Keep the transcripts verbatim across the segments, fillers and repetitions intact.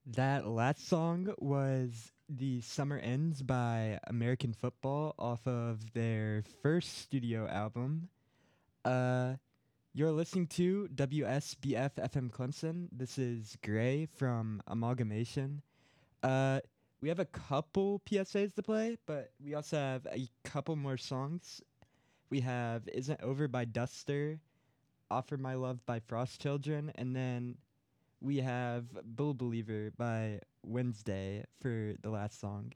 That last song was The Summer Ends by American Football off of their first studio album. Uh, you're listening to W S B F F M Clemson. This is Gray from Amalgamation. Uh, we have a couple P S As to play, but we also have a couple more songs. We have Isn't Over by Duster, Offer My Love by Frost Children, and then we have Bull Believer by Wednesday for the last song.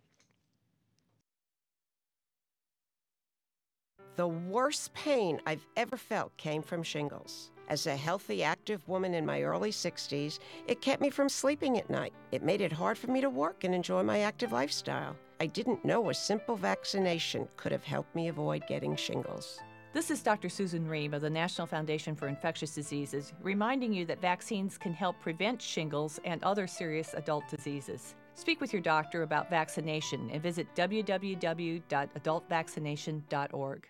The worst pain I've ever felt came from shingles. As a healthy, active woman in my early sixties, it kept me from sleeping at night. It made it hard for me to work and enjoy my active lifestyle. I didn't know a simple vaccination could have helped me avoid getting shingles. This is Doctor Susan Ream of the National Foundation for Infectious Diseases, reminding you that vaccines can help prevent shingles and other serious adult diseases. Speak with your doctor about vaccination and visit w w w dot adult vaccination dot org.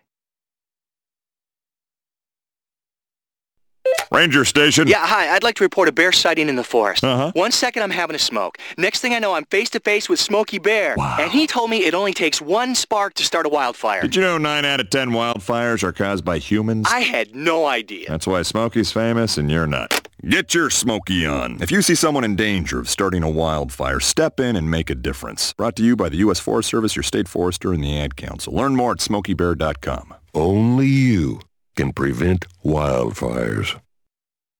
Ranger Station. Yeah, hi. I'd like to report a bear sighting in the forest. Uh-huh. One second I'm having a smoke. Next thing I know, I'm face-to-face with Smokey Bear. Wow. And he told me it only takes one spark to start a wildfire. Did you know nine out of ten wildfires are caused by humans? I had no idea. That's why Smokey's famous and you're not. Get your Smokey on. If you see someone in danger of starting a wildfire, step in and make a difference. Brought to you by the U S Forest Service, your state forester, and the Ad Council. Learn more at smokey bear dot com. Only you can prevent wildfires.